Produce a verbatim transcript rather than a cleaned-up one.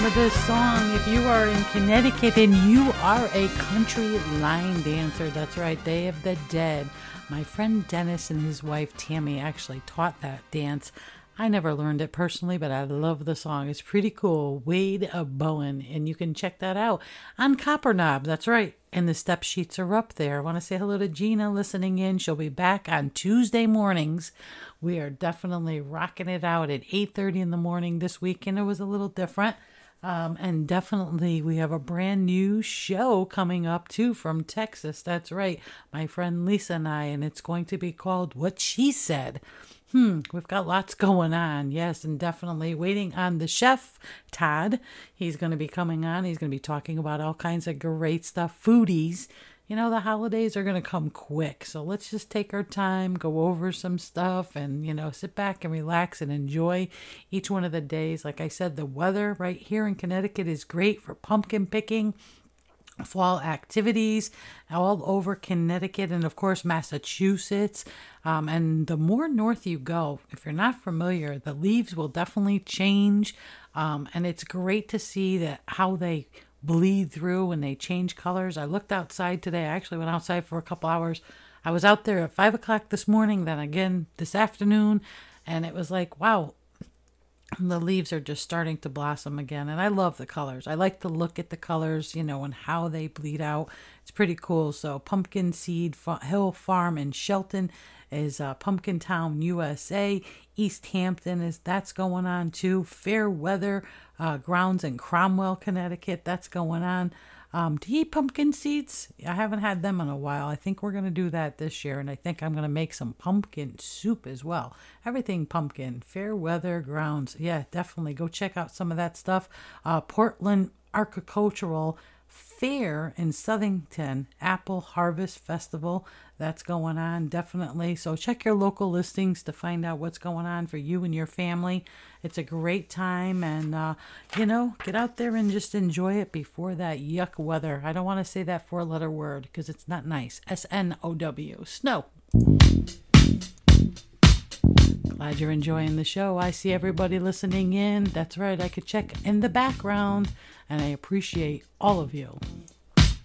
For this song, if you are in Connecticut and you are a country line dancer, that's right, Day of the Dead. My friend Dennis and his wife Tammy actually taught that dance. I never learned it personally, but I love the song. It's pretty cool. Wade Bowen, and you can check that out on Copper Knob. That's right. And the step sheets are up there. I want to say hello to Gina listening in. She'll be back on Tuesday mornings. We are definitely rocking it out at eight thirty in the morning this weekend. It was a little different. Um, and definitely we have a brand new show coming up too from Texas. That's right. My friend Lisa and I, and it's going to be called What She Said. Hmm, we've got lots going on. Yes, and definitely waiting on the chef, Todd. He's going to be coming on. He's going to be talking about all kinds of great stuff, foodies. You know, the holidays are going to come quick. So let's just take our time, go over some stuff, and, you know, sit back and relax and enjoy each one of the days. Like I said, the weather right here in Connecticut is great for pumpkin picking, fall activities all over Connecticut and, of course, Massachusetts. Um, and the more north you go, if you're not familiar, the leaves will definitely change. Um, and it's great to see that how they bleed through when they change colors. I looked outside today. I actually went outside for a couple hours. I was out there at five o'clock this morning, then again this afternoon, and it was like, wow, the leaves are just starting to blossom again. And I love the colors. I like to look at the colors, you know, and how they bleed out. It's pretty cool. So Pumpkin Seed Hill Farm in Shelton is uh, Pumpkin Town, U S A. East Hampton is that's going on too. Fairweather uh, Grounds in Cromwell, Connecticut. That's going on. Um, do you eat pumpkin seeds? I haven't had them in a while. I think we're going to do that this year, and I think I'm going to make some pumpkin soup as well. Everything pumpkin. Fairweather Grounds. Yeah, definitely. Go check out some of that stuff. Uh, Portland Agricultural Fair in Southington, Apple Harvest Festival. That's going on, definitely. So check your local listings to find out what's going on for you and your family. It's a great time, and, uh, you know, get out there and just enjoy it before that yuck weather. I don't want to say that four-letter word because it's not nice. S N O W, snow. Glad you're enjoying the show. I see everybody listening in. That's right, I could check in the background, and I appreciate all of you.